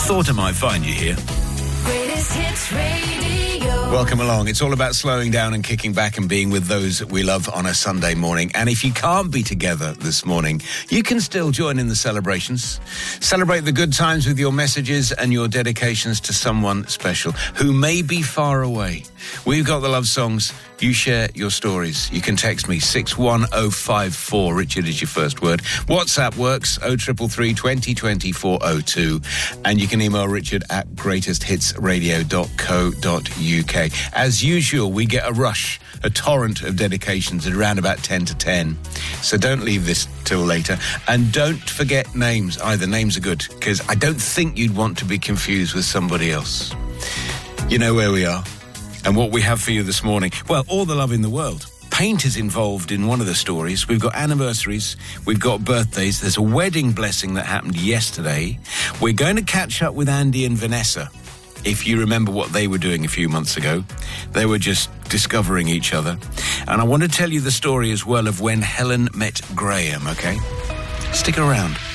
Thought I might find you here. Greatest Hits Radio. Welcome along. It's all about slowing down and kicking back and being with those that we love on a Sunday morning. And if you can't be together this morning, you can still join in the celebrations. Celebrate the good times with your messages and your dedications to someone special who may be far away. We've got the love songs. You share your stories. You can text me 61054. Richard is your first word. WhatsApp works 0333 20 20 402. And you can email Richard at greatesthitsradio.co.uk. As usual, we get a torrent of dedications at around about 10 to 10. So don't leave this till later. And don't forget names either. Names are good, because I don't think you'd want to be confused with somebody else. You know where we are and what we have for you this morning. Well, all the love in the world. Paint is involved in one of the stories. We've got anniversaries. We've got birthdays. There's a wedding blessing that happened yesterday. We're going to catch up with Andy and Vanessa. If you remember what they were doing a few months ago, they were just discovering each other. And I want to tell you the story as well of when Helen met Graham, okay? Stick around.